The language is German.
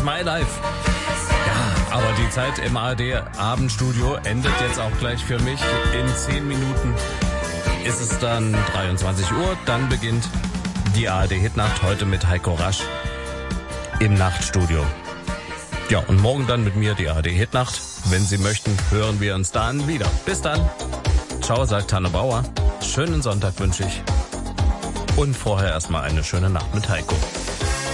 is my life. Ja, aber die Zeit im ARD-Abendstudio endet jetzt auch gleich für mich. In 10 Minuten ist es dann 23 Uhr. Dann beginnt die ARD-Hitnacht heute mit Heiko Rasch im Nachtstudio. Ja, und morgen dann mit mir die ARD-Hitnacht. Wenn Sie möchten, hören wir uns dann wieder. Bis dann. Ciao, sagt Hanne Bauer. Schönen Sonntag wünsche ich. Und vorher erstmal eine schöne Nacht mit Heiko.